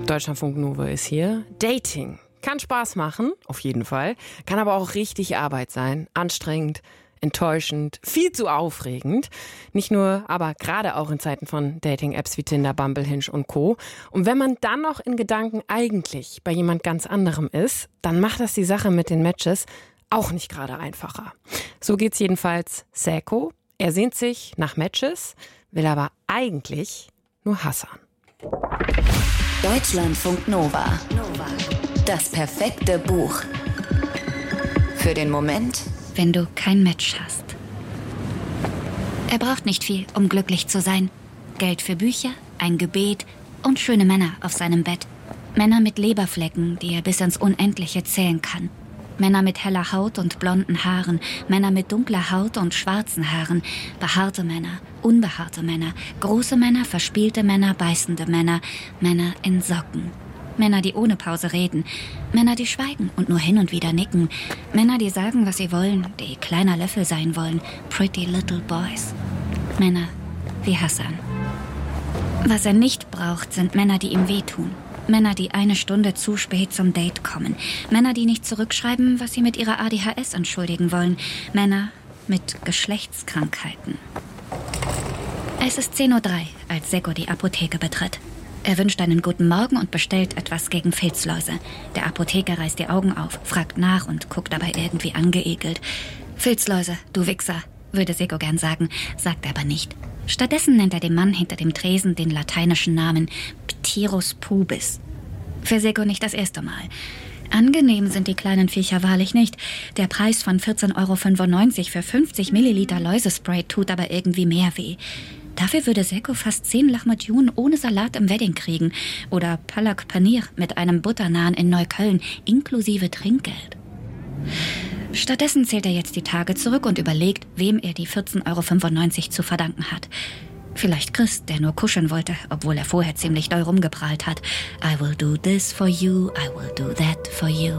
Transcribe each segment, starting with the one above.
Deutschlandfunk Nova ist hier. Dating kann Spaß machen, auf jeden Fall. Kann aber auch richtig Arbeit sein. Anstrengend, enttäuschend, viel zu aufregend. Nicht nur, aber gerade auch in Zeiten von Dating-Apps wie Tinder, Bumble, Hinge und Co. Und wenn man dann noch in Gedanken eigentlich bei jemand ganz anderem ist, dann macht das die Sache mit den Matches auch nicht gerade einfacher. So geht's jedenfalls Seko. Er sehnt sich nach Matches, will aber eigentlich nur Hassan. Deutschlandfunk Nova. Das perfekte Buch. Für den Moment, wenn du kein Match hast. Er braucht nicht viel, um glücklich zu sein. Geld für Bücher, ein Gebet und schöne Männer auf seinem Bett. Männer mit Leberflecken, die er bis ins Unendliche zählen kann. Männer mit heller Haut und blonden Haaren, Männer mit dunkler Haut und schwarzen Haaren, behaarte Männer, unbehaarte Männer, große Männer, verspielte Männer, beißende Männer, Männer in Socken. Männer, die ohne Pause reden, Männer, die schweigen und nur hin und wieder nicken, Männer, die sagen, was sie wollen, die kleiner Löffel sein wollen, pretty little boys. Männer wie Hassan. Was er nicht braucht, sind Männer, die ihm wehtun. Männer, die eine Stunde zu spät zum Date kommen. Männer, die nicht zurückschreiben, was sie mit ihrer ADHS entschuldigen wollen. Männer mit Geschlechtskrankheiten. Es ist 10:03 Uhr, als Seko die Apotheke betritt. Er wünscht einen guten Morgen und bestellt etwas gegen Filzläuse. Der Apotheker reißt die Augen auf, fragt nach und guckt dabei irgendwie angeekelt. Filzläuse, du Wichser, würde Seko gern sagen, sagt er aber nicht. Stattdessen nennt er dem Mann hinter dem Tresen den lateinischen Namen Pterus pubis. Für Seko nicht das erste Mal. Angenehm sind die kleinen Viecher wahrlich nicht. Der Preis von 14,95 € für 50 Milliliter Läusespray tut aber irgendwie mehr weh. Dafür würde Seko fast 10 Lahmacun ohne Salat im Wedding kriegen. Oder Palak Paneer mit einem Butternaan in Neukölln, inklusive Trinkgeld. Stattdessen zählt er jetzt die Tage zurück und überlegt, wem er die 14,95 € zu verdanken hat. Vielleicht Chris, der nur kuscheln wollte, obwohl er vorher ziemlich doll rumgeprahlt hat. I will do this for you, I will do that for you.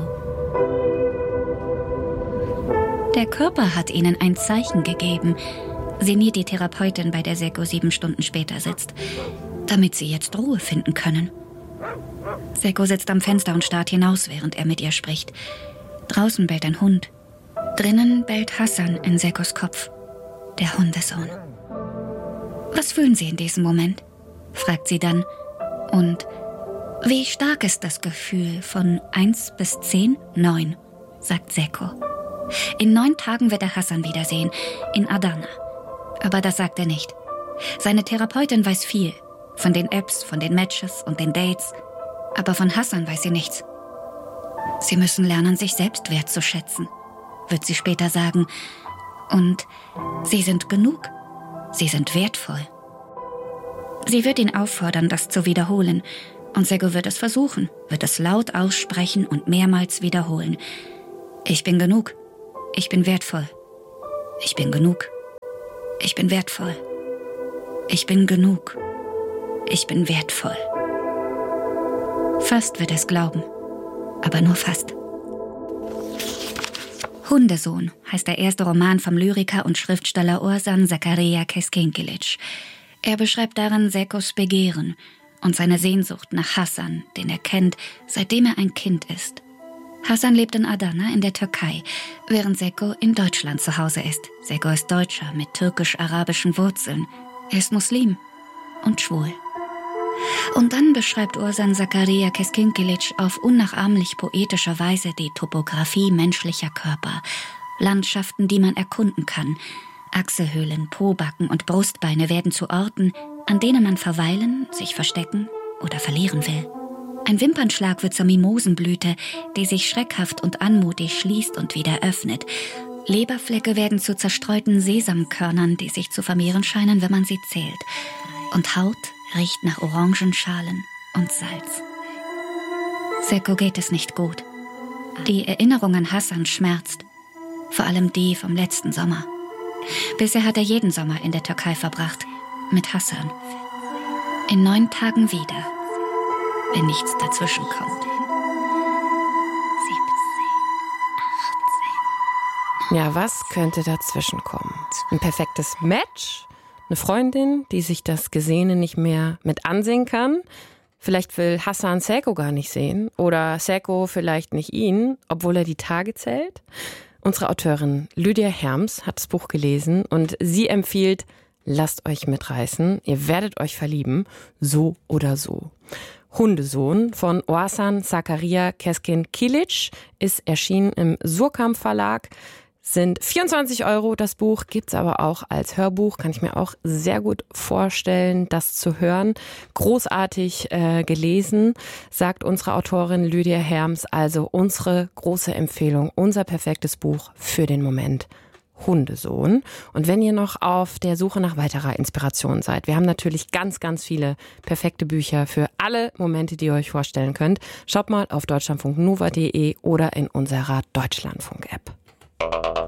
Der Körper hat ihnen ein Zeichen gegeben, sinniert die Therapeutin, bei der Seko 7 Stunden später sitzt, damit sie jetzt Ruhe finden können. Seko sitzt am Fenster und starrt hinaus, während er mit ihr spricht. Draußen bellt ein Hund. Drinnen bellt Hassan in Sekos Kopf, der Hundesohn. Was fühlen Sie in diesem Moment? Fragt sie dann. Und wie stark ist das Gefühl von 1 bis 10? 9, sagt Seko. In 9 Tagen wird er Hassan wiedersehen, in Adana. Aber das sagt er nicht. Seine Therapeutin weiß viel. Von den Apps, von den Matches und den Dates. Aber von Hassan weiß sie nichts. Sie müssen lernen, sich selbst wertzuschätzen, wird sie später sagen. Und sie sind genug. Sie sind wertvoll. Sie wird ihn auffordern, das zu wiederholen. Und Seko wird es versuchen, wird es laut aussprechen und mehrmals wiederholen. Ich bin genug. Ich bin wertvoll. Ich bin genug. Ich bin wertvoll. Ich bin genug. Ich bin wertvoll. Fast wird es glauben. Aber nur fast. Hundesohn heißt der erste Roman vom Lyriker und Schriftsteller Orsan Zakaria Keskinkilic. Er beschreibt darin Sekos Begehren und seine Sehnsucht nach Hassan, den er kennt, seitdem er ein Kind ist. Hassan lebt in Adana in der Türkei, während Seko in Deutschland zu Hause ist. Seko ist Deutscher mit türkisch-arabischen Wurzeln. Er ist Muslim und schwul. Und dann beschreibt Orsan Zakaria Keskinkilic auf unnachahmlich poetische Weise die Topographie menschlicher Körper. Landschaften, die man erkunden kann. Achselhöhlen, Pobacken und Brustbeine werden zu Orten, an denen man verweilen, sich verstecken oder verlieren will. Ein Wimpernschlag wird zur Mimosenblüte, die sich schreckhaft und anmutig schließt und wieder öffnet. Leberflecke werden zu zerstreuten Sesamkörnern, die sich zu vermehren scheinen, wenn man sie zählt. Und Haut riecht nach Orangenschalen und Salz. Seko geht es nicht gut. Die Erinnerung an Hassan schmerzt. Vor allem die vom letzten Sommer. Bisher hat er jeden Sommer in der Türkei verbracht. Mit Hassan. In 9 Tagen wieder. Wenn nichts dazwischen kommt. 17, 18. Ja, was könnte dazwischen kommen? Ein perfektes Match? Eine Freundin, die sich das Gesehene nicht mehr mit ansehen kann? Vielleicht will Hassan Seko gar nicht sehen oder Seko vielleicht nicht ihn, obwohl er die Tage zählt. Unsere Autorin Lydia Herms hat das Buch gelesen und sie empfiehlt, lasst euch mitreißen, ihr werdet euch verlieben, so oder so. Hundesohn von Oğuzhan Zakaria Keskin Kilic ist erschienen im Surkamp Verlag. Sind 24 € das Buch, gibt's aber auch als Hörbuch, kann ich mir auch sehr gut vorstellen, das zu hören. Großartig gelesen, sagt unsere Autorin Lydia Herms, also unsere große Empfehlung, unser perfektes Buch für den Moment. Hundesohn. Und wenn ihr noch auf der Suche nach weiterer Inspiration seid, wir haben natürlich ganz, ganz viele perfekte Bücher für alle Momente, die ihr euch vorstellen könnt. Schaut mal auf deutschlandfunknova.de oder in unserer Deutschlandfunk-App.